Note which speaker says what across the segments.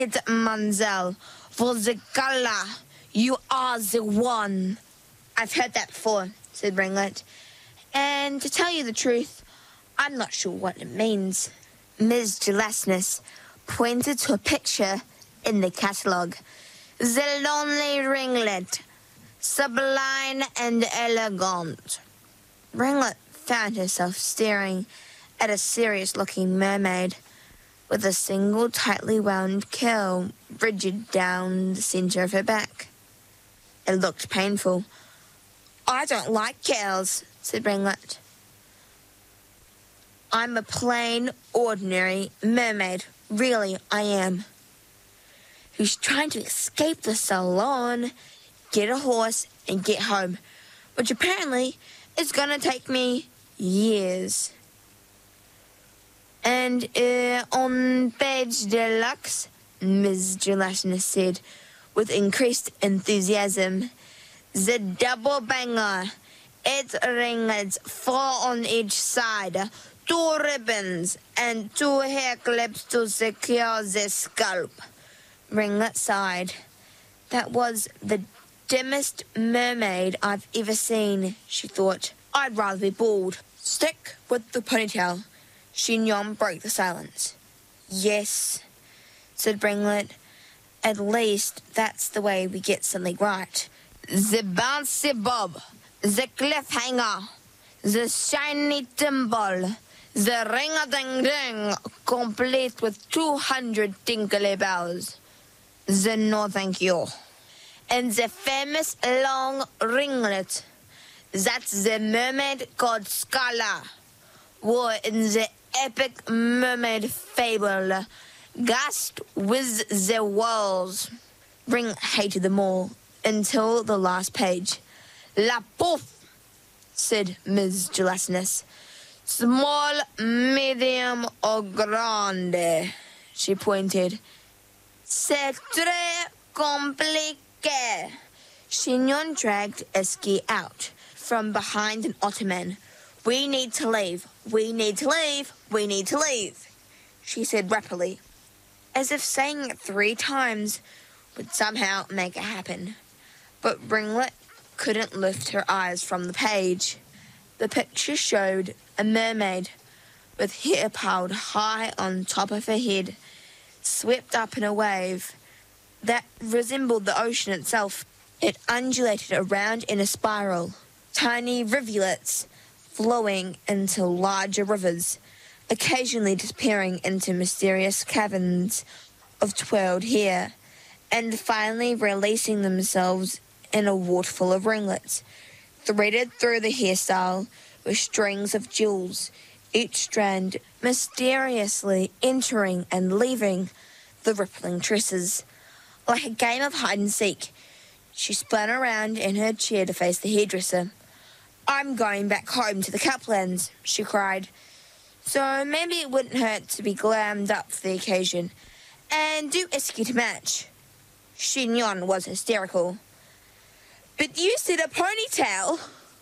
Speaker 1: Manzel, for the color, you are the one. I've heard that before, said Ringlet. And to tell you the truth, I'm not sure what it means. Ms. Gelasness pointed to a picture in the catalogue. The lonely ringlet, sublime and elegant. Ringlet found herself staring at a serious-looking mermaid with a single tightly wound curl rigid down the centre of her back. It looked painful. I don't like curls, said Ringlet. I'm a plain, ordinary mermaid. Really, I am. Who's trying to escape the salon, get a horse, and get home, which apparently is going to take me years. And on page deluxe, Ms. Gelasness said, with increased enthusiasm, the double banger, 8 ringlets, 4 on each side, 2 ribbons, and 2 hair clips to secure the scalp. Ringlet sighed. That was the dimmest mermaid I've ever seen, she thought. I'd rather be bald. Stick with the ponytail. Chignon broke the silence. Yes, said Ringlet. At least that's the way we get something right. The bouncy bob, the cliffhanger, the shiny thimble, the ring-a-ding-ding, complete with 200 tinkly bells. The no thank you. And the famous long ringlet. That's the mermaid called Scala, wore in the epic mermaid fable, Gast with the walls. Ring hated them all until the last page. La pouf, said Ms. Gelasness. Small, medium, or grande, she pointed. C'est très compliqué. Chignon dragged Esky out from behind an ottoman. We need to leave. We need to leave. We need to leave, she said rapidly, as if saying it 3 times would somehow make it happen. But Ringlet couldn't lift her eyes from the page. The picture showed a mermaid with hair piled high on top of her head, swept up in a wave that resembled the ocean itself. It undulated around in a spiral, tiny rivulets flowing into larger rivers, occasionally disappearing into mysterious caverns of twirled hair, and finally releasing themselves in a waterfall of ringlets, threaded through the hairstyle with strings of jewels, each strand mysteriously entering and leaving the rippling tresses. Like a game of hide-and-seek, she spun around in her chair to face the hairdresser. I'm going back home to the Caplands, she cried. So maybe it wouldn't hurt to be glammed up for the occasion, and do Esky to match. Chignon was hysterical. But you said a ponytail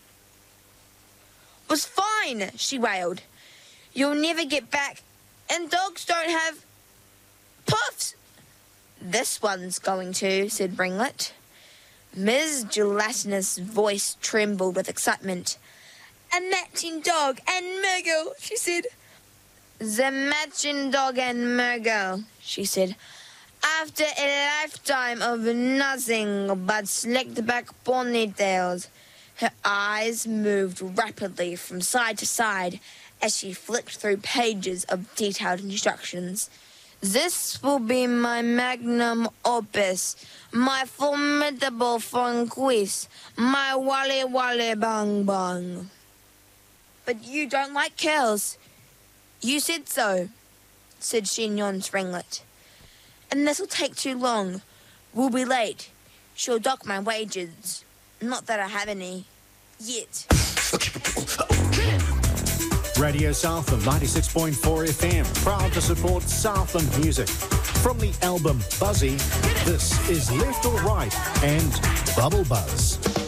Speaker 1: was fine, she wailed. You'll never get back, and dogs don't have puffs. This one's going to, said Ringlet. Ms. Gelasness' voice trembled with excitement. A matching dog and Murgle, she said. The matching dog and Murgle, she said. After a lifetime of nothing but slicked back ponytails. Her eyes moved rapidly from side to side as she flicked through pages of detailed instructions. This will be my magnum opus, my formidable conquest, my wally wally bang bang. But you don't like curls. You said so, said Chignon's Ringlet. And this'll take too long. We'll be late. She'll dock my wages. Not that I have any. Yet.
Speaker 2: Radio Southland 96.4 FM, proud to support Southland music. From the album Buzzy, this is Left or Right and Bubble Buzz.